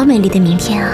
好美丽的明天啊！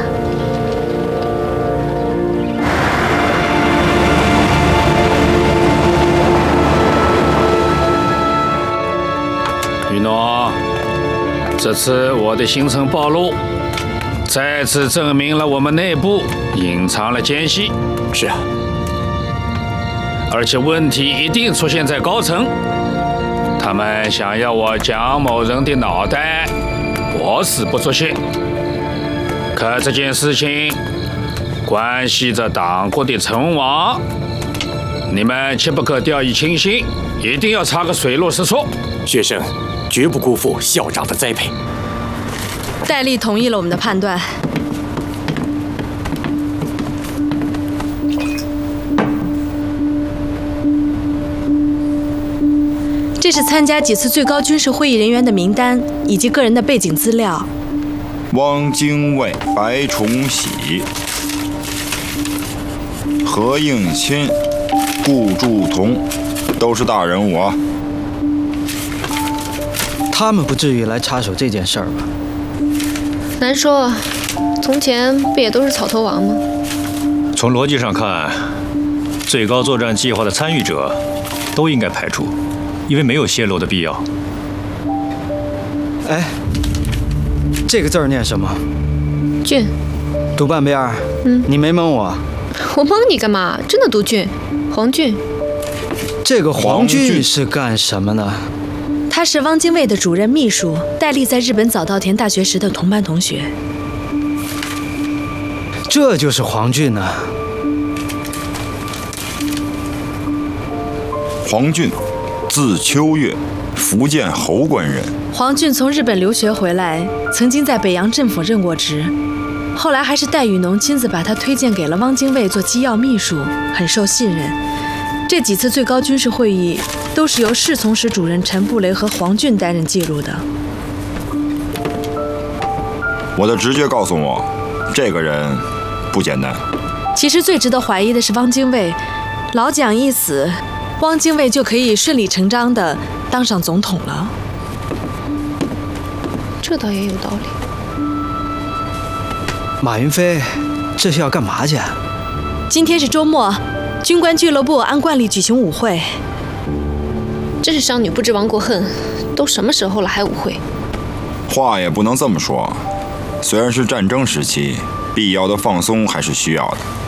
雨诺，这次我的行程暴露，再次证明了我们内部隐藏了奸细。 是啊， 而且问题一定出现在高层，他们想要我蒋某人的脑袋，我死不出去。可这件事情关系着党国的存亡，你们切不可掉以轻心，一定要查个水落石出。 学生绝不辜负校长的栽培。 戴笠同意了我们的判断。这是参加几次最高军事会议人员的名单以及个人的背景资料。 汪精卫、白崇禧、何应钦、顾祝同，都是大人物啊。 他们不至于来插手这件事儿吧？ 难说，从前不也都是草头王吗？ 从逻辑上看，最高作战计划的参与者都应该排除，因为没有泄露的必要。 哎，这个字儿念什么？ 俊。 读半遍。你没蒙我？ 我蒙你干嘛？真的读俊，黄俊。 这个黄俊是干什么呢？ 他是汪精卫的主任秘书，戴笠在日本早稻田大学时的同班同学。 这就是黄俊呢。 黄俊，字秋月，福建侯官人。 黄俊从日本留学回来，曾经在北洋政府任过职，后来还是戴雨农亲自把他推荐给了汪精卫做机要秘书，很受信任。这几次最高军事会议都是由侍从室主任陈布雷和黄俊担任记录的。 我的直觉告诉我，这个人不简单。 其实最值得怀疑的是汪精卫，老蒋一死，汪精卫就可以顺理成章地当上总统了。 这倒也有道理。 马云飞，这是要干嘛去？ 今天是周末。军官俱乐部按惯例举行舞会， 真是商女不知亡国恨，都什么时候了还舞会？ 话也不能这么说，虽然是战争时期，必要的放松还是需要的。